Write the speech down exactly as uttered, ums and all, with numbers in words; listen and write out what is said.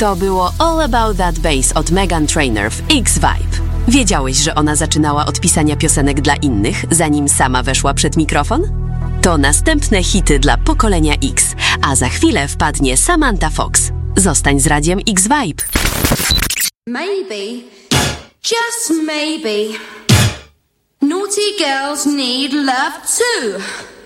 To było All About That Bass od Meghan Trainor w X-Vibe. Wiedziałeś, że ona zaczynała od pisania piosenek dla innych, zanim sama weszła przed mikrofon? To następne hity dla pokolenia X, a za chwilę wpadnie Samantha Fox. Zostań z radiem X-Vibe. Maybe, just maybe, naughty girls need love too.